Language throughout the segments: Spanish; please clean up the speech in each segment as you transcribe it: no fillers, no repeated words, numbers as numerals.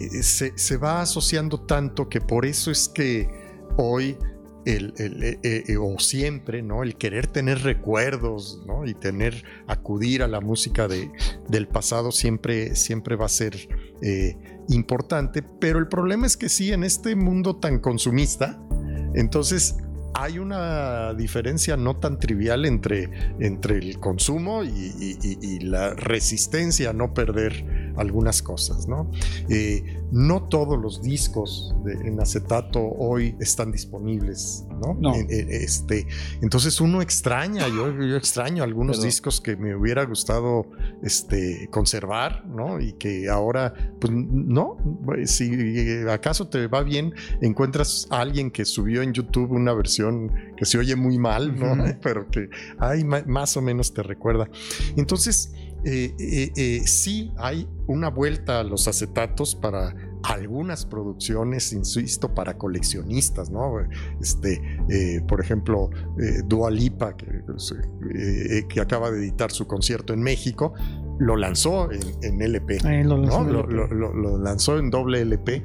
se va asociando tanto que por eso es que hoy o siempre, ¿no? El querer tener recuerdos, ¿no? Y acudir a la música del pasado siempre va a ser importante, pero el problema es que sí, en este mundo tan consumista, entonces hay una diferencia no tan trivial entre el consumo y la resistencia a no perder algunas cosas, ¿no? No todos los discos en acetato hoy están disponibles, ¿no? No. Entonces uno extraña, yo extraño algunos discos que me hubiera gustado conservar, ¿no? Y que ahora, pues no, si acaso te va bien, encuentras a alguien que subió en YouTube una versión que se oye muy mal, ¿no? Pero que más o menos te recuerda. Entonces, sí hay una vuelta a los acetatos para algunas producciones, insisto, para coleccionistas, ¿no? Por ejemplo, Dua Lipa, que acaba de editar su concierto en México, lo lanzó en LP, ¿no? Lo lanzó en doble LP,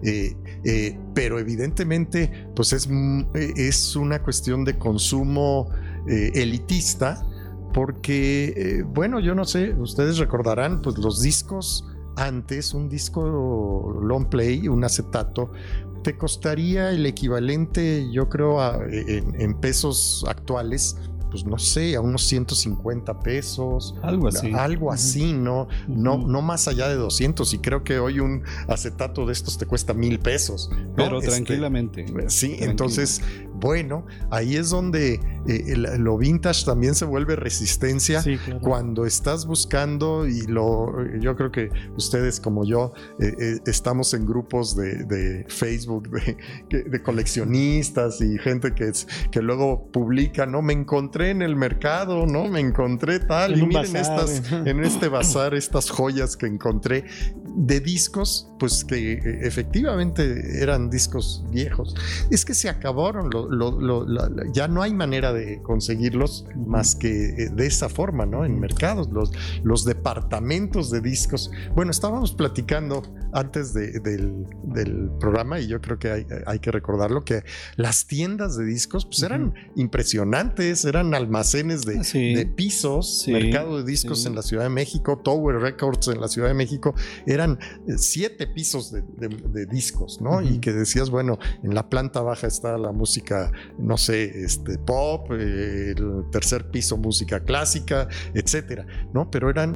pero evidentemente pues es una cuestión de consumo elitista, porque bueno, yo no sé, ustedes recordarán pues los discos antes, un disco long play, un acetato, te costaría el equivalente, yo creo, en pesos actuales, pues no sé, a unos 150 pesos. Algo así. Algo así, ¿no? No más allá de 200. Y creo que hoy un acetato de estos te cuesta 1,000 pesos, ¿no? Pero tranquilamente. Sí, tranquilo. Entonces, bueno, ahí es donde lo vintage también se vuelve resistencia, sí, claro. Cuando estás buscando, y yo creo que ustedes como yo estamos en grupos de Facebook de coleccionistas y gente que luego publica, ¿no? Me encontré en el mercado, ¿no? Me encontré tal, y miren en este bazar estas joyas que encontré de discos, pues que efectivamente eran discos viejos. Es que se acabaron, ya no hay manera de conseguirlos más que de esa forma, ¿no? En mercados, los departamentos de discos. Bueno, estábamos platicando antes del programa, y yo creo que hay que recordarlo, que las tiendas de discos pues eran impresionantes, eran almacenes de pisos, mercado de discos en la Ciudad de México, Tower Records en la Ciudad de México, eran 7 pisos de discos, ¿no? Y que decías, bueno, en la planta baja está la música, no sé, pop, el tercer piso música clásica, etcétera, ¿no? Pero eran,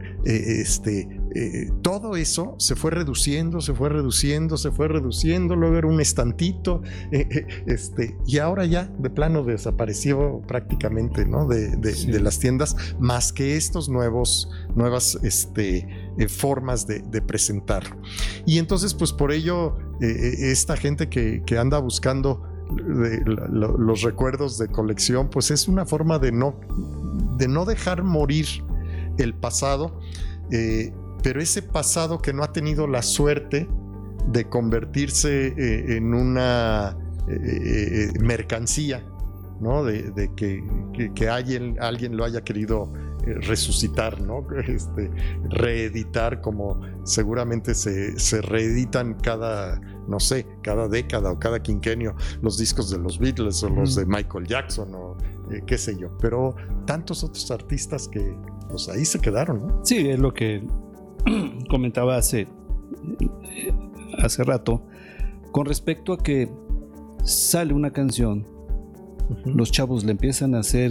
todo eso se fue reduciendo, luego era un estantito, y ahora ya de plano desapareció prácticamente, ¿no? De las tiendas, más que estos nuevas formas de presentar. Y entonces, pues por ello, esta gente que anda buscando los recuerdos de colección, pues es una forma de no dejar morir el pasado, pero ese pasado que no ha tenido la suerte de convertirse en una mercancía, ¿no? De que alguien lo haya querido resucitar, ¿no? Reeditar, como seguramente se reeditan cada década o cada quinquenio los discos de los Beatles o los de Michael Jackson o qué sé yo, pero tantos otros artistas que pues ahí se quedaron, ¿no? Sí, es lo que comentaba hace rato con respecto a que sale una canción, los chavos le empiezan a hacer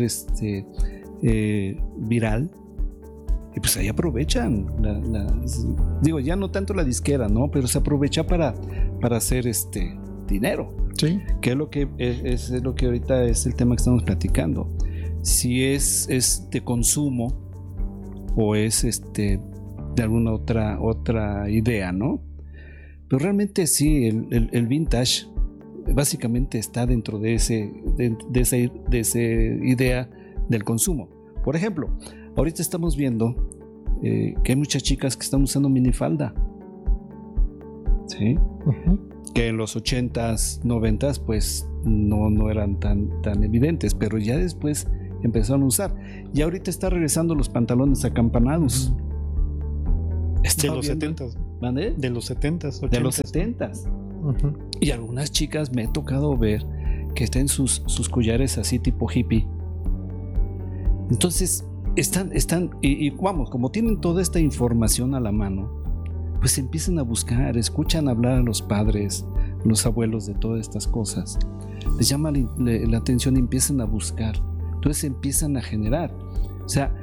viral, y pues ahí aprovechan digo, ya no tanto la disquera, ¿no? Pero se aprovecha para hacer dinero. Sí. Que es lo que ahorita es el tema que estamos platicando. Si es de consumo o es de alguna otra idea, ¿no? Pero realmente sí, el vintage básicamente está dentro de esa idea del consumo. Por ejemplo, ahorita estamos viendo que hay muchas chicas que están usando minifalda, ¿sí? Que en los 80s, 90s pues no eran tan evidentes, pero ya después empezaron a usar, y ahorita está regresando los pantalones acampanados. De los 70s. ¿Vale? De los 70s, 80s. De los 70s. Uh-huh. Y algunas chicas me he tocado ver que están sus collares así tipo hippie. Entonces están y vamos, como tienen toda esta información a la mano, pues empiezan a buscar, escuchan hablar a los padres, los abuelos de todas estas cosas, les llama la atención y empiezan a buscar, entonces empiezan a generar. O sea,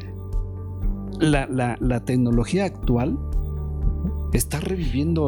la tecnología actual está reviviendo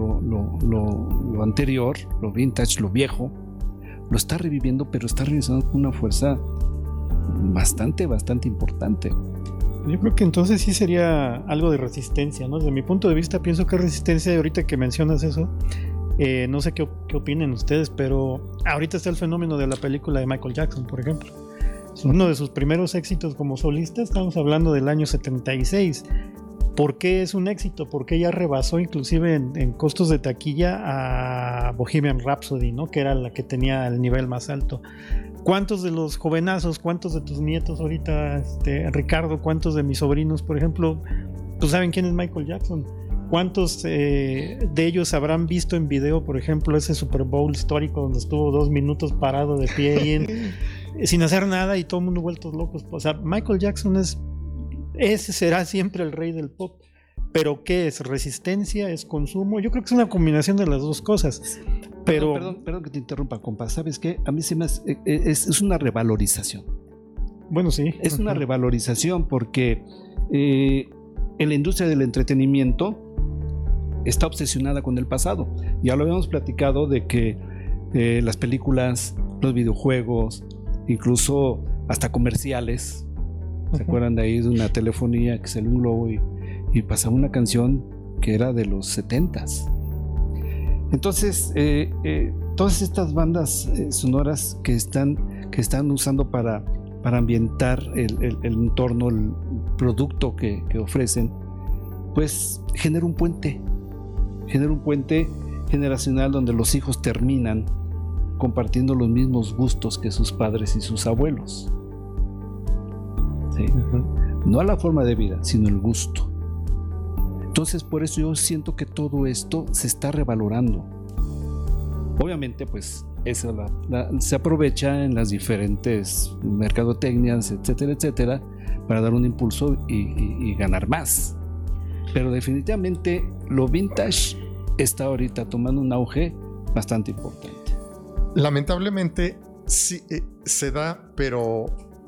lo anterior, lo vintage, lo viejo, lo está reviviendo, pero está reviviendo con una fuerza bastante importante. Yo creo que entonces sí sería algo de resistencia, ¿no? Desde mi punto de vista pienso que resistencia, ahorita que mencionas eso, no sé qué opinen ustedes, pero ahorita está el fenómeno de la película de Michael Jackson, por ejemplo. Uno de sus primeros éxitos como solista, estamos hablando del año 76. ¿Por qué es un éxito? Porque ya rebasó inclusive en costos de taquilla a Bohemian Rhapsody, ¿no? Que era la que tenía el nivel más alto. ¿Cuántos de los jovenazos, cuántos de tus nietos ahorita, Ricardo, cuántos de mis sobrinos, por ejemplo, pues saben quién es Michael Jackson? ¿Cuántos de ellos habrán visto en video, por ejemplo, ese Super Bowl histórico donde estuvo 2 minutos parado de pie sin hacer nada y todo el mundo vueltos locos? O sea, Michael Jackson ese será siempre el rey del pop. ¿Pero qué es? ¿Resistencia? ¿Es consumo? Yo creo que es una combinación de las dos cosas. Pero... Perdón que te interrumpa, compa. ¿Sabes qué? A mí se me hace, es una revalorización. Bueno, sí. Es una revalorización porque en la industria del entretenimiento está obsesionada con el pasado. Ya lo habíamos platicado de que las películas, los videojuegos, incluso hasta comerciales, ¿se acuerdan de ahí de una telefonía que salió un globo y pasaba una canción que era de los 70s? Entonces, todas estas bandas sonoras que están usando para ambientar el entorno, el producto que ofrecen, pues genera un puente generacional donde los hijos terminan compartiendo los mismos gustos que sus padres y sus abuelos. ¿Sí? No a la forma de vida, sino el gusto. Entonces, por eso yo siento que todo esto se está revalorando. Obviamente, pues eso se aprovecha en las diferentes mercadotecnias, etcétera, etcétera, para dar un impulso y ganar más. Pero definitivamente lo vintage está ahorita tomando un auge bastante importante. Lamentablemente sí, se da, pero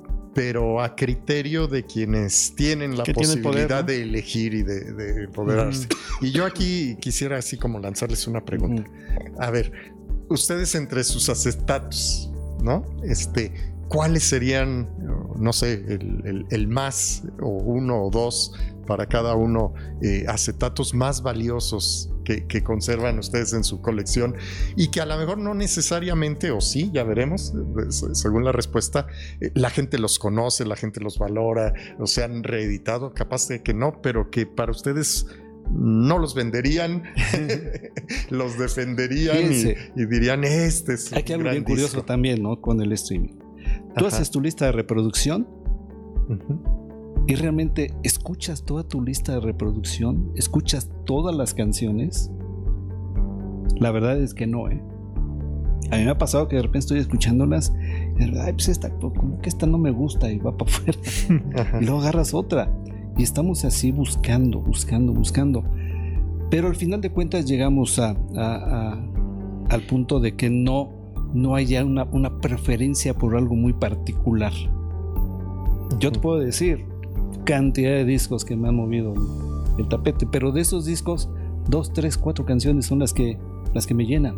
a criterio de quienes tienen la posibilidad, ¿no?, de elegir y de empoderarse. Y yo aquí quisiera así como lanzarles una pregunta. A ver, ustedes entre sus acetatos, ¿no? ¿Cuáles serían, no sé, el más o 1 o 2 para cada uno, acetatos más valiosos que conservan ustedes en su colección y que a lo mejor no necesariamente, o sí, ya veremos, según la respuesta, la gente los conoce, la gente los valora, o se han reeditado, capaz de que no, pero que para ustedes no los venderían, los defenderían y dirían, este es hay que algo bien curioso disco también, ¿no?, con el streaming. Tú haces tu lista de reproducción y realmente escuchas toda tu lista de reproducción, escuchas todas las canciones. La verdad es que no, A mí me ha pasado que de repente estoy escuchándolas y ay, pues como que esta no me gusta y va para afuera. Y luego agarras otra y estamos así buscando. Pero al final de cuentas llegamos al punto de que no hay ya una preferencia por algo muy particular. Yo te puedo decir cantidad de discos que me han movido el tapete, pero de esos discos 2, 3, 4 canciones son las que me llenan.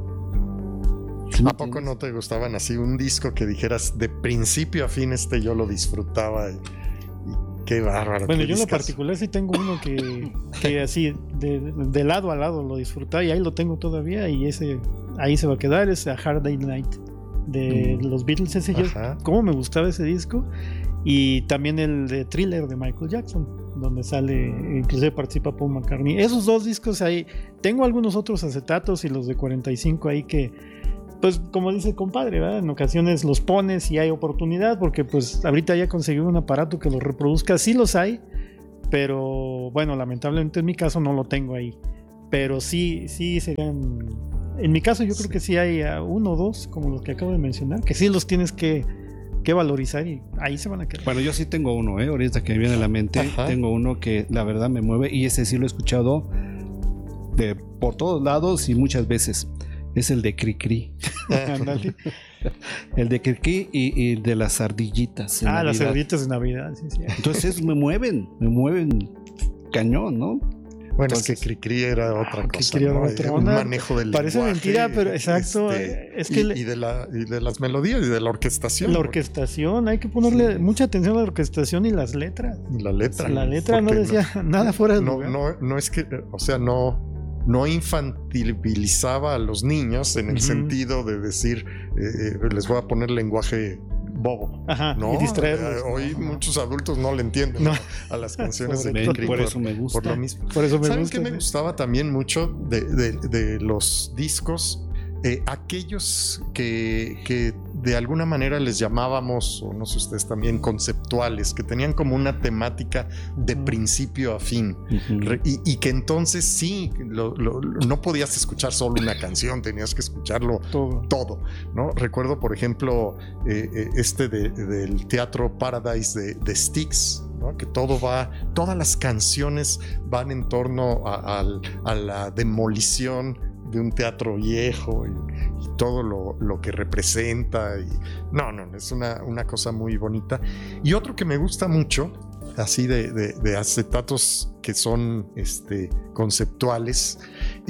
¿A poco no te gustaban así un disco que dijeras de principio a fin yo lo disfrutaba? Y qué bárbaro. Bueno, yo en lo particular sí tengo uno que así de lado a lado lo disfrutaba y ahí lo tengo todavía y ahí se va a quedar. Es A Hard Day's Night de los Beatles. Cómo me gustaba ese disco. Y también el de Thriller de Michael Jackson, donde sale, inclusive participa Paul McCartney. Esos 2 discos ahí. Tengo algunos otros acetatos y los de 45 ahí que, pues como dice el compadre, ¿verdad?, en ocasiones los pones y hay oportunidad, porque pues ahorita ya conseguí un aparato que los reproduzca. Sí los hay, pero bueno, lamentablemente en mi caso no lo tengo ahí. Pero sí serían... En mi caso yo creo que sí hay uno o dos, como los que acabo de mencionar, que sí los tienes que valorizar y ahí se van a quedar. Bueno, yo sí tengo uno, ahorita que me viene a la mente. Ajá. Tengo uno que la verdad me mueve, y ese sí lo he escuchado por todos lados y muchas veces. Es el de Cricri. El de Cricri y de las ardillitas. Las ardillitas de Navidad, sí. Entonces me mueven cañón, ¿no? Bueno, entonces, es que Cricri era otra cosa, ¿no? Otra un manejo del Parece lenguaje, mentira, pero exacto. Es que y de las melodías y de la orquestación. La orquestación, hay que ponerle mucha atención a la orquestación y las letras. La letra no decía nada fuera de lugar. No es que, o sea, no infantilizaba a los niños en el sentido de decir, les voy a poner lenguaje bobo. Ajá, ¿no? Y distraerlos. Hoy muchos adultos no le entienden a las canciones de Cricri. Por eso me gusta. Por lo mismo. Por eso me ¿Saben gusta? qué me gustaba también mucho de los discos? Aquellos que de alguna manera les llamábamos, o no sé ustedes también, conceptuales, que tenían como una temática de principio a fin, y que entonces sí, no podías escuchar solo una canción, tenías que escucharlo todo, ¿no? Recuerdo, por ejemplo, del Teatro Paradise de Styx, ¿no? Que todas las canciones van en torno a la demolición de un teatro viejo y todo lo que representa. Es una cosa muy bonita. Y otro que me gusta mucho, así de acetatos que son conceptuales,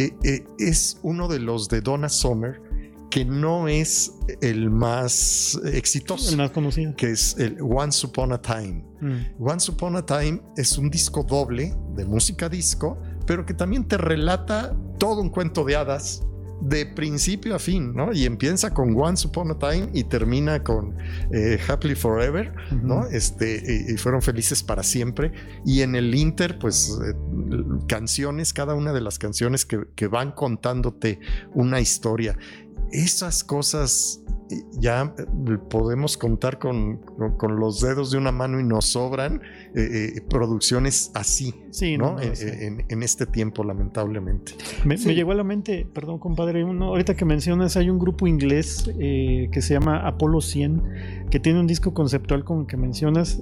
es uno de los de Donna Summer, que no es el más exitoso, el más conocido, que es el Once Upon a Time. Once Upon a Time es un disco doble de música disco, pero que también te relata todo un cuento de hadas de principio a fin, ¿no? Y empieza con Once Upon a Time y termina con Happily Forever, ¿no? Y fueron felices para siempre. Y en el Inter, pues, canciones, cada una de las canciones que van contándote una historia. Esas cosas ya podemos contar con los dedos de una mano y nos sobran producciones así, sí, ¿no? En este tiempo, lamentablemente. Me llegó a la mente, perdón, compadre, ahorita que mencionas, hay un grupo inglés que se llama Apolo 100, que tiene un disco conceptual como el que mencionas.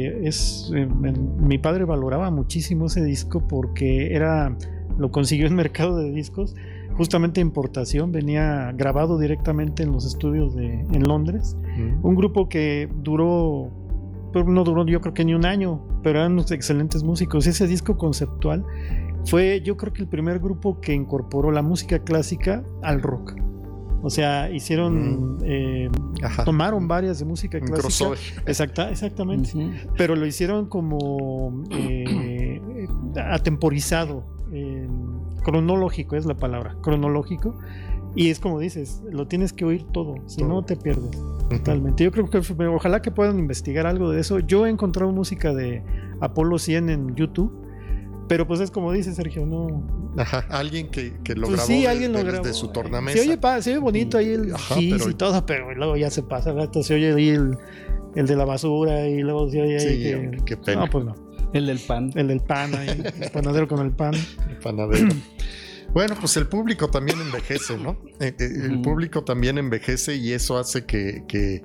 Mi padre valoraba muchísimo ese disco porque lo consiguió en mercado de discos, justamente importación, venía grabado directamente en los estudios en Londres. Un grupo que no duró yo creo que ni un año, pero eran unos excelentes músicos. Ese disco conceptual fue, yo creo que el primer grupo que incorporó la música clásica al rock. O sea, hicieron, tomaron varias de música clásica. Exactamente. Pero lo hicieron como atemporizado. Cronológico es la palabra, cronológico, y es como dices, lo tienes que oír todo, si no te pierdes totalmente. Yo creo que ojalá que puedan investigar algo de eso. Yo he encontrado música de Apolo 100 en YouTube, pero pues es como dice Sergio, no. Alguien que lo grabó, sí, alguien lo grabó de su tornamesa. Se oye bonito ahí el gis y todo, pero luego ya se pasa, ¿verdad? Se oye ahí el de la basura y luego se oye ahí qué pena. No, pues no. El del pan ahí, el panadero con el pan. El panadero. Bueno, pues el público también envejece, ¿no? El público también envejece, y eso hace que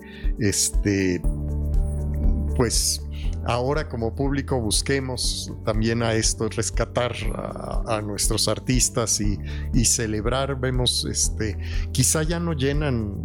pues ahora como público busquemos también a esto, rescatar a nuestros artistas y celebrar. Vemos, quizá ya no llenan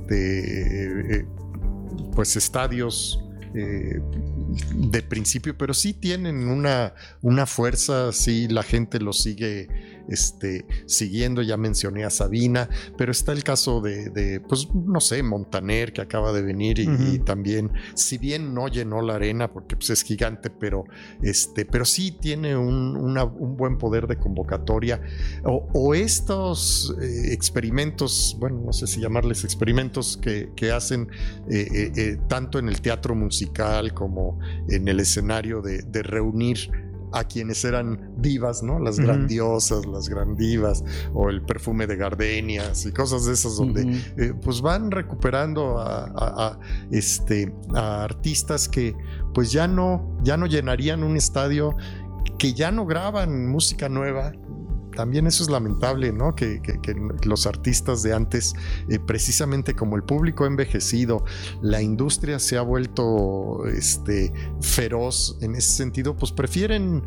pues estadios de principio, pero sí tienen una fuerza, sí, la gente lo sigue siguiendo. Ya mencioné a Sabina, pero está el caso de pues no sé, Montaner, que acaba de venir y también, si bien no llenó la arena porque pues es gigante, pero sí tiene un buen poder de convocatoria, o estos experimentos, bueno, no sé si llamarles experimentos, que hacen tanto en el teatro musical como en el escenario, de reunir a quienes eran divas, ¿no? Las grandiosas, las grandivas, o el perfume de gardenias y cosas de esas, donde pues van recuperando a artistas que pues ya no llenarían un estadio, que ya no graban música nueva. También eso es lamentable, ¿no? Que los artistas de antes, precisamente como el público ha envejecido, la industria se ha vuelto feroz en ese sentido, pues prefieren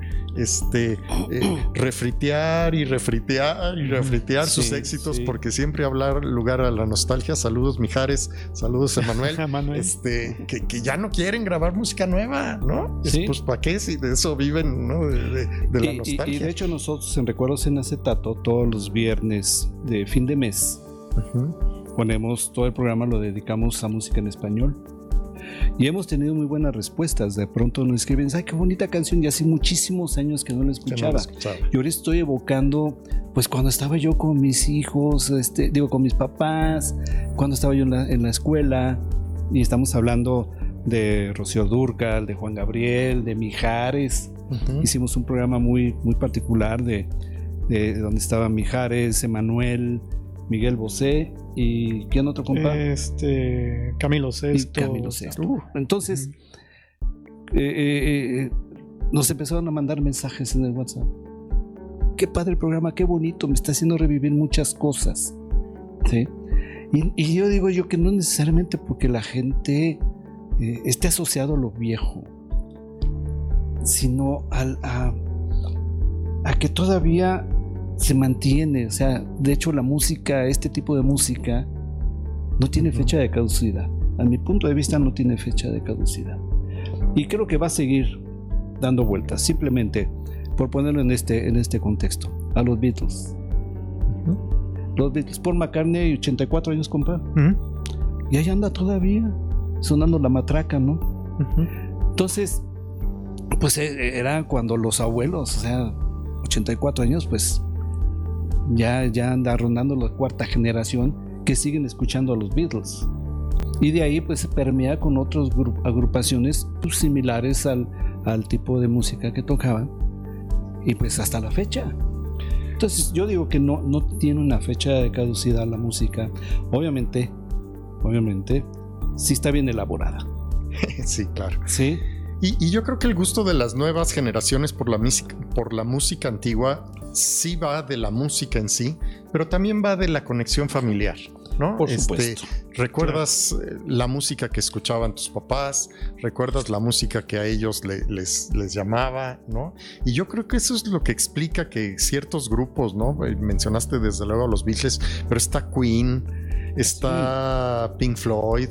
refritear sus éxitos, porque siempre hablar lugar a la nostalgia. Saludos, Mijares, saludos, Emanuel. Que ya no quieren grabar música nueva, ¿no? Sí. Pues ¿para qué? Si de eso viven, ¿no? De la nostalgia. Y de hecho nosotros en Recuerdos en Acetato, todos los viernes de fin de mes, ponemos todo el programa, lo dedicamos a música en español, y hemos tenido muy buenas respuestas. De pronto nos escriben: ¡ay, qué bonita canción! Y hace muchísimos años que no la escuchaba. Y ahora estoy evocando pues cuando estaba yo con mis hijos, con mis papás, cuando estaba yo en la escuela, y estamos hablando de Rocío Dúrcal, de Juan Gabriel, de Mijares. Hicimos un programa muy, muy particular de donde estaban Mijares, Emanuel, Miguel Bosé y ¿quién otro compa? Camilo Sesto. Entonces nos empezaron a mandar mensajes en el WhatsApp. Qué padre el programa, qué bonito, me está haciendo revivir muchas cosas, ¿sí? Y yo digo que no necesariamente porque la gente esté asociado a lo viejo, sino a que todavía se mantiene. O sea, de hecho la música, este tipo de música no tiene fecha de caducidad. A mi punto de vista no tiene fecha de caducidad, y creo que va a seguir dando vueltas. Simplemente por ponerlo en este contexto, a los Beatles. Los Beatles, Paul McCartney, 84 años, compa, y ahí anda todavía sonando la matraca, ¿no? Entonces pues era cuando los abuelos, o sea, 84 años, pues ya anda rondando la cuarta generación que siguen escuchando a los Beatles, y de ahí pues se permea con otras agrupaciones pues similares al tipo de música que tocaban, y pues hasta la fecha. Entonces yo digo que no tiene una fecha de caducidad la música. Obviamente sí está bien elaborada. Sí, claro. Sí. Y yo creo que el gusto de las nuevas generaciones por la música antigua sí va de la música en sí, pero también va de la conexión familiar, ¿no? Por supuesto. Recuerdas la música que escuchaban tus papás, recuerdas la música que a ellos les llamaba, ¿no? Y yo creo que eso es lo que explica que ciertos grupos, ¿no? Mencionaste desde luego a los Beatles, pero está Queen, está Pink Floyd.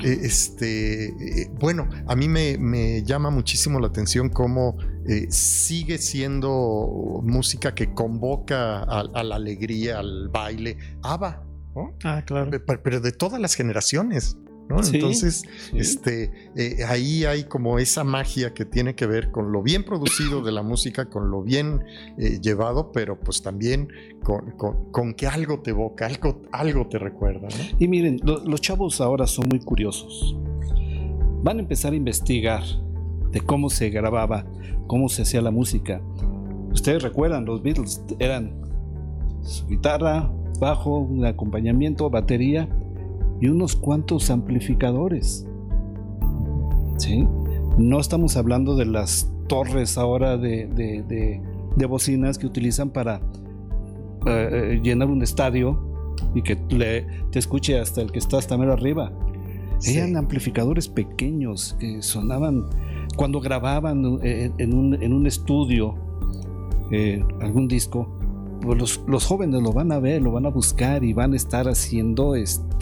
Bueno, a mí me llama muchísimo la atención cómo sigue siendo música que convoca a la alegría, al baile. ABBA, ¿no? Claro. Pero de todas las generaciones, ¿no? Sí, entonces, sí. Ahí hay como esa magia que tiene que ver con lo bien producido de la música, con lo bien llevado, pero pues también con que algo te evoca, algo te recuerda, ¿no? Y miren, los chavos ahora son muy curiosos. Van a empezar a investigar de cómo se grababa, cómo se hacía la música. Ustedes recuerdan, los Beatles eran su guitarra, bajo, un acompañamiento, batería y unos cuantos amplificadores, ¿sí? No estamos hablando de las torres ahora de bocinas que utilizan para llenar un estadio y que te escuche hasta el que está hasta mero arriba. Sí. Eran amplificadores pequeños que sonaban cuando grababan en un estudio algún disco. Pues los jóvenes lo van a ver, lo van a buscar y van a estar haciendo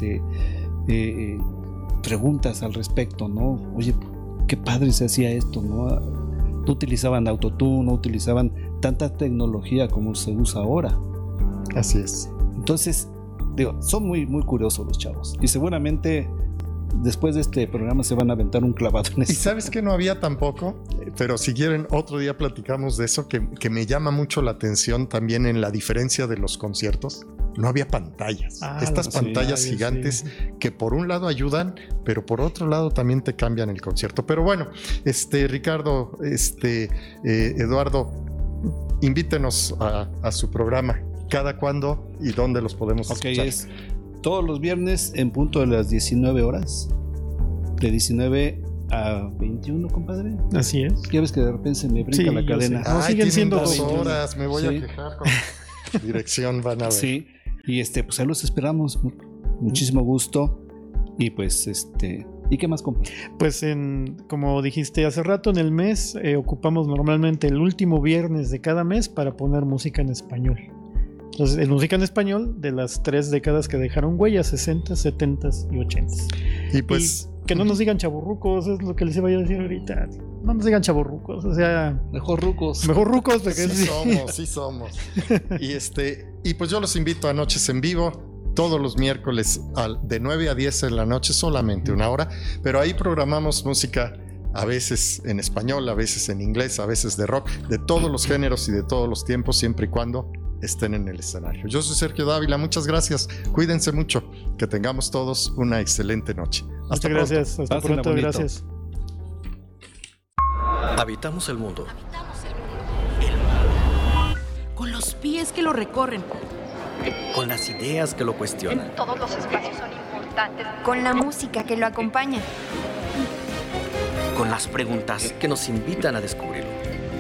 preguntas al respecto, ¿no? Oye, qué padre se hacía esto, ¿no? No utilizaban autotune, no utilizaban tanta tecnología como se usa ahora. Así es. Entonces, digo, son muy, muy curiosos los chavos, y seguramente después de este programa se van a aventar un clavado en eso. ¿Y sabes que no había tampoco? Pero si quieren, otro día platicamos de eso, que me llama mucho la atención también en la diferencia de los conciertos. no había pantallas. Estas pantallas gigantes que por un lado ayudan, pero por otro lado también te cambian el concierto. Pero bueno, Ricardo, Eduardo, invítenos a su programa. ¿Cada cuándo y dónde los podemos escuchar? Es todos los viernes en punto de las 19 horas. De 19 a 21, compadre. Así es. Ya ves que de repente se me brinca la cadena. No, siguen siendo 2 horas. Me voy a quejar con dirección, van a ver. Sí, y pues ahí los esperamos. Muchísimo gusto. Y pues ¿y qué más, compadre? Pues como dijiste hace rato, en el mes ocupamos normalmente el último viernes de cada mes para poner música en español. Entonces, en música en español de las 3 décadas que dejaron huella, 60, 70 y 80. Y pues que no nos digan chavorrucos, es lo que les iba a decir ahorita. No nos digan chavorrucos, o sea, mejor rucos. Mejor rucos, porque sí somos. Y pues yo los invito a Noches en Vivo todos los miércoles de 9 a 10 en la noche, solamente 1 hora, pero ahí programamos música a veces en español, a veces en inglés, a veces de rock, de todos los géneros y de todos los tiempos, siempre y cuando estén en el escenario. Yo soy Sergio Dávila, muchas gracias, cuídense mucho, que tengamos todos una excelente noche. Hasta gracias, hasta pronto, gracias. Habitamos el mundo. Con los pies que lo recorren. Con las ideas que lo cuestionan. Todos los espacios son importantes. Con la música que lo acompaña. Con las preguntas que nos invitan a descubrirlo.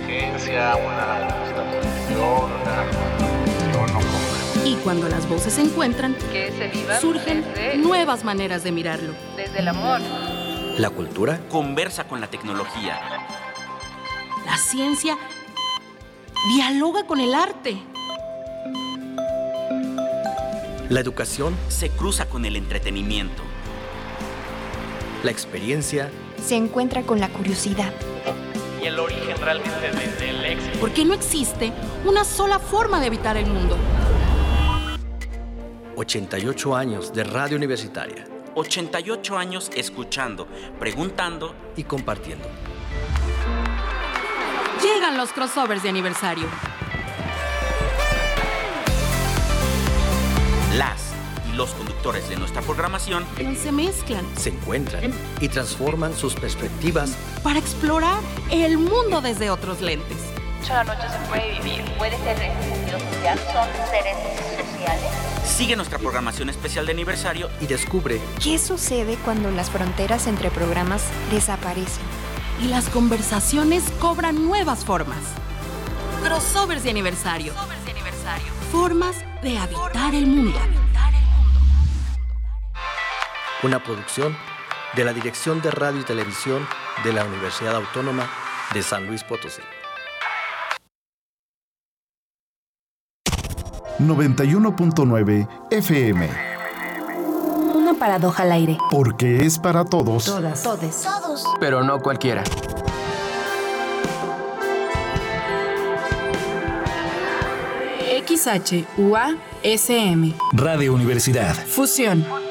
Y cuando las voces se encuentran, que se viva surgen nuevas maneras de mirarlo. Desde el amor. La cultura conversa con la tecnología. La ciencia dialoga con el arte. La educación se cruza con el entretenimiento. La experiencia se encuentra con la curiosidad. Y el origen realmente del éxito. Porque no existe una sola forma de habitar el mundo. 88 años de radio universitaria. 88 años escuchando, preguntando y compartiendo. Llegan los crossovers de aniversario. Las y los conductores de nuestra programación se mezclan, se encuentran y transforman sus perspectivas para explorar el mundo desde otros lentes. La noche se puede vivir, puede ser sentido social, son seres sociales. Sigue nuestra programación especial de aniversario y descubre qué sucede cuando las fronteras entre programas desaparecen y las conversaciones cobran nuevas formas. Crossovers de aniversario. Formas de habitar el mundo. Una producción de la Dirección de Radio y Televisión de la Universidad Autónoma de San Luis Potosí. 91.9 FM. Una paradoja al aire. Porque es para todos. Todas. Todes. Pero no cualquiera. XHUA-SM. Radio Universidad. Fusión.